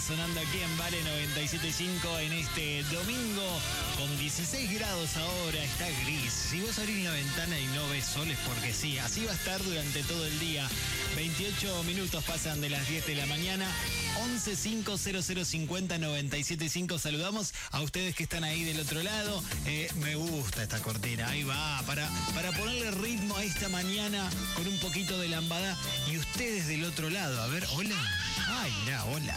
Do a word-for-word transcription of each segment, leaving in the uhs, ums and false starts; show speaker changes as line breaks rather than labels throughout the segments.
sonando aquí en Vale noventa y siete punto cinco en este domingo con dieciséis grados ahora, está gris. Si vos abrís la ventana y no ves sol es porque sí, así va a estar durante todo el día. veintiocho minutos pasan de las diez de la mañana, once cinco cero cero cincuenta noventa y siete cinco. Saludamos a ustedes que están ahí del otro lado. Eh, me gusta esta cortina, ahí va, para, para ponerle ritmo a esta mañana con un poquito de lambada. Y ustedes del otro lado, a ver, hola. Ay, mirá, hola.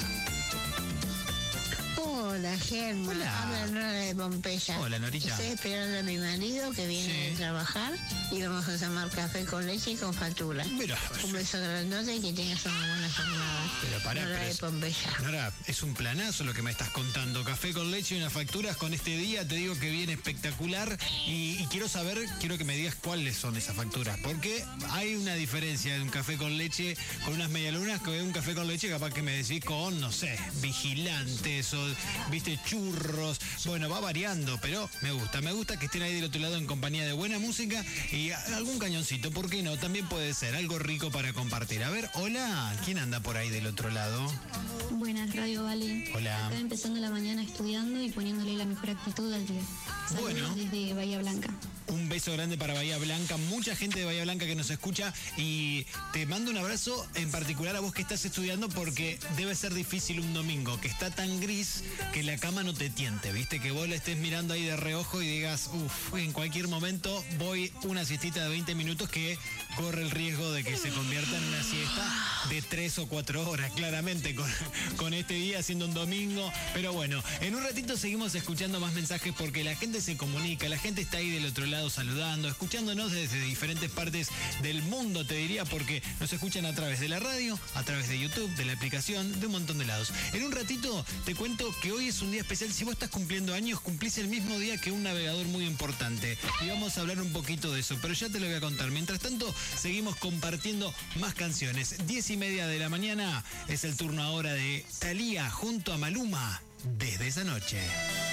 Hola, Germa.
Hola.
Habla Nora de Pompeya.
Hola, Norita.
Estoy esperando a mi marido que viene
Sí.
de trabajar y vamos a tomar café con leche y con factura.
Mira,
Un beso grandote y que tengas una buena jornada.
Pero pará,
Nora
pero
de
es-
Pompeya.
Nora, es un planazo lo que me estás contando. Café con leche y unas facturas con este día, te digo que viene espectacular. Y, y quiero saber, quiero que me digas cuáles son esas facturas. Porque hay una diferencia de un café con leche con unas medialunas que un café con leche capaz que me decís con, no sé, vigilantes o, viste, churros. Bueno, va variando, pero me gusta. Me gusta que estén ahí del otro lado en compañía de buena música y algún cañoncito. ¿Por qué no? También puede ser algo rico para compartir. A ver, hola, ¿quién anda por ahí del otro lado?
Buenas, Radio Vale.
Hola.
Acá empezando la mañana estudiando y poniéndole la mejor actitud al día. Saludos
Bueno.
desde Bahía Blanca.
Un beso grande para Bahía Blanca, mucha gente de Bahía Blanca que nos escucha y te mando un abrazo en particular a vos que estás estudiando porque debe ser difícil un domingo, que está tan gris que la cama no te tiente, viste, que vos la estés mirando ahí de reojo y digas, uff, en cualquier momento voy una siestita de veinte minutos que corre el riesgo de que se convierta en una siesta de tres o cuatro horas, claramente, con, con este día siendo un domingo. Pero bueno, en un ratito seguimos escuchando más mensajes porque la gente se comunica, la gente está ahí del otro lado saludando, escuchándonos desde diferentes partes del mundo, te diría, porque nos escuchan a través de la radio, a través de YouTube, de la aplicación, de un montón de lados. En un ratito te cuento que hoy es un día especial. Si vos estás cumpliendo años, cumplís el mismo día que un navegador muy importante. Y vamos a hablar un poquito de eso, pero ya te lo voy a contar. Mientras tanto, seguimos compartiendo más canciones. Diez y media de la mañana es el turno ahora de Thalía junto a Maluma, Desde esa noche.